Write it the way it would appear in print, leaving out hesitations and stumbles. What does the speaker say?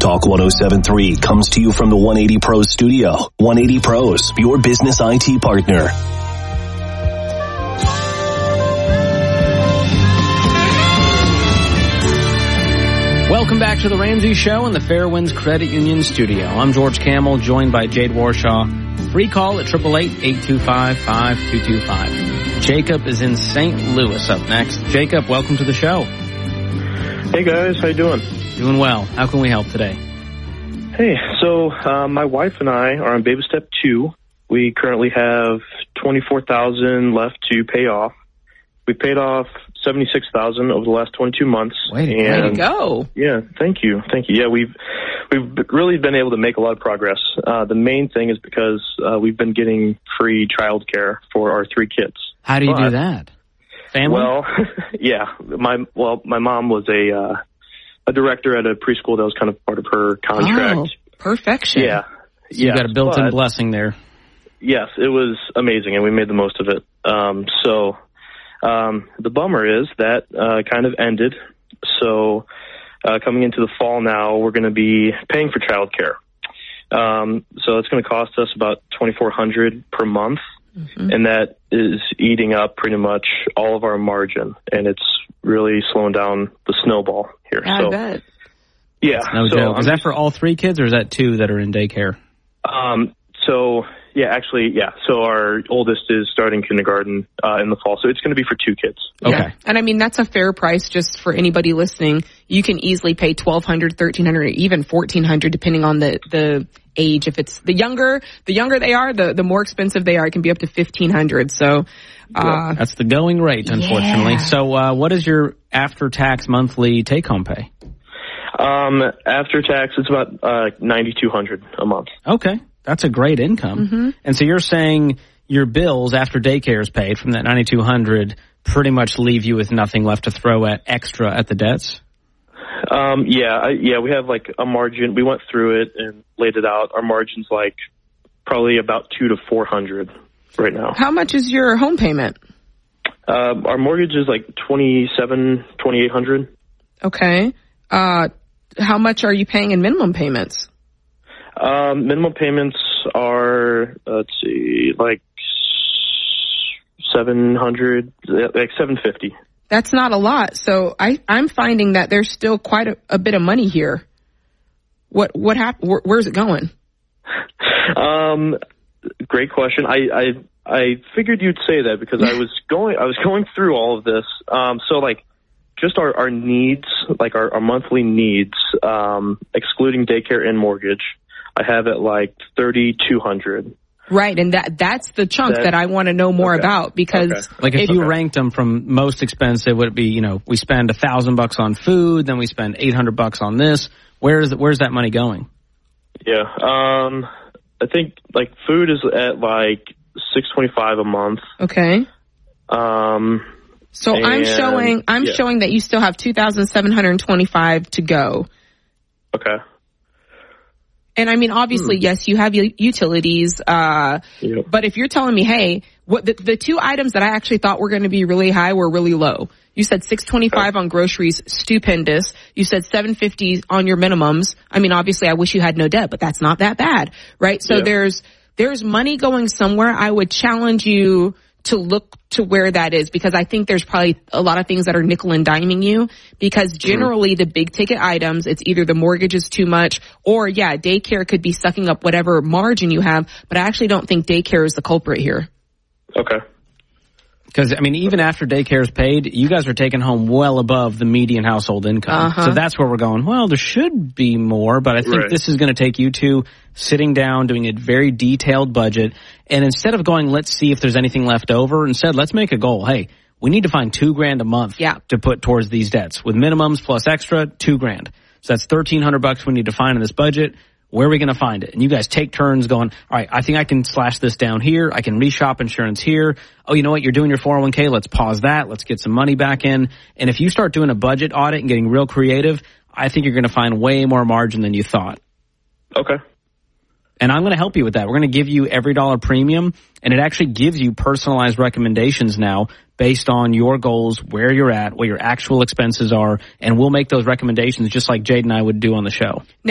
Talk 107.3 comes to you from the 180 Pros studio. 180 Pros, your business IT partner. Welcome back to the Ramsey Show in the Fairwinds Credit Union studio. I'm George Camel, joined by Jade Warshaw. Free call at 888-825-5225. Jacob is in St. Louis up next. Jacob, welcome to the show. Hey guys, how you doing? Doing well. How can we help today? Hey, so my wife and I are on baby step 2. We currently have $24,000 left to pay off. We paid off $76,000 over the last 22 months. Way to go. Yeah, thank you. Yeah, we've really been able to make a lot of progress. The main thing is because we've been getting free childcare for our 3 kids. How do you do that? Family? Well, yeah. My mom was a director at a preschool. That was kind of part of her contract. Oh, perfection. Yeah. So you got a built-in blessing there. Yes, it was amazing, and we made the most of it. The bummer is that kind of ended. So coming into the fall now, we're going to be paying for childcare. So it's going to cost us about $2,400 per month, and that is eating up pretty much all of our margin, and it's really slowing down the snowball here. I bet. Yeah. No joke. Is that for all 3 kids, or is that 2 that are in daycare? So our oldest is starting kindergarten in the fall, so it's going to be for 2 kids. Okay. Yeah. And I mean, that's a fair price just for anybody listening. You can easily pay $1,200, $1,300, even $1,400, depending on the age. If it's the younger they are, the more expensive they are. It can be up to $1,500. So that's the going rate, unfortunately. Yeah. So what is your after-tax monthly take-home pay? After tax, it's about $9,200 a month. Okay. That's a great income. And so you're saying your bills after daycare is paid from that $9,200 pretty much leave you with nothing left to throw at extra at the debts? Yeah, we have like a margin. We went through it and laid it out. Our margin's like probably about $200 to $400 right now. How much is your home payment? Our mortgage is like $2,800. Okay. How much are you paying in minimum payments? Minimum payments are, like $700, like $750. That's not a lot. So I'm finding that there's still quite a bit of money here. What happened? Where's it going? Great question. I figured you'd say that because I was going through all of this. So like just our needs, like our monthly needs, excluding daycare and mortgage, I have it like $3,200. Right, and that's the chunk that I want to know more about because like if you ranked them from most expensive, would it be we spend $1,000 on food, then we spend $800 on this. Where's that money going? Yeah, I think like food is at like $625 a month. Okay. So I'm showing that you still have $2,725 to go. Okay. And I mean, obviously, yes, you have utilities, but if you're telling me, hey, what the 2 items that I actually thought were going to be really high were really low. You said $625 on groceries, stupendous. You said $750 on your minimums. I mean, obviously, I wish you had no debt, but that's not that bad, right? So there's money going somewhere. I would challenge you to look to where that is because I think there's probably a lot of things that are nickel and diming you because generally the big ticket items, it's either the mortgage is too much or daycare could be sucking up whatever margin you have, but I actually don't think daycare is the culprit here. Okay. Because, I mean, even after daycare is paid, you guys are taking home well above the median household income. So that's where we're going, well, there should be more, but I think this is going to take you two sitting down, doing a very detailed budget. And instead of going, let's see if there's anything left over, instead, let's make a goal. Hey, we need to find $2,000 a month to put towards these debts. With minimums plus extra, $2,000. So that's $1,300 we need to find in this budget. Where are we going to find it? And you guys take turns going, all right, I think I can slash this down here. I can reshop insurance here. Oh, you know what? You're doing your 401k. Let's pause that. Let's get some money back in. And if you start doing a budget audit and getting real creative, I think you're going to find way more margin than you thought. Okay. And I'm going to help you with that. We're going to give you every dollar premium, and it actually gives you personalized recommendations now based on your goals, where you're at, what your actual expenses are, and we'll make those recommendations just like Jade and I would do on the show.